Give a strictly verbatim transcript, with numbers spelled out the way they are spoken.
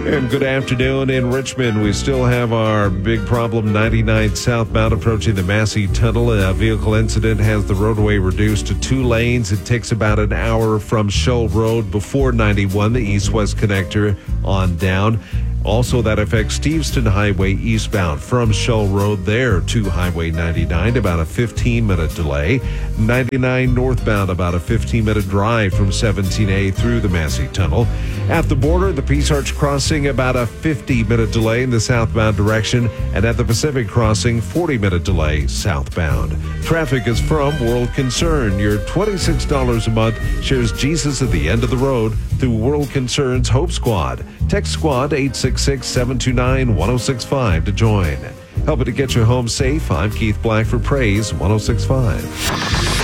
And good afternoon in Richmond. We still have our big problem, ninety-nine southbound approaching the Massey Tunnel. A vehicle incident has the roadway reduced to two lanes. It takes about an hour from Shoal Road before ninety-one, the east-west connector, on down. Also, that affects Steveston Highway eastbound from Shoal Road there to Highway ninety-nine, about a fifteen-minute delay. ninety-nine northbound, about a fifteen-minute drive from seventeen A through the Massey Tunnel. At the border, the Peace Arch Crossing, about a fifty-minute delay in the southbound direction. And at the Pacific Crossing, forty-minute delay southbound. Traffic is from World Concern. Your twenty-six dollars a month shares Jesus at the end of the road through World Concern's Hope Squad. Text Squad eight six six, seven two nine, one oh six five to join. Helping to get you home safe, I'm Keith Black for Praise one oh six point five.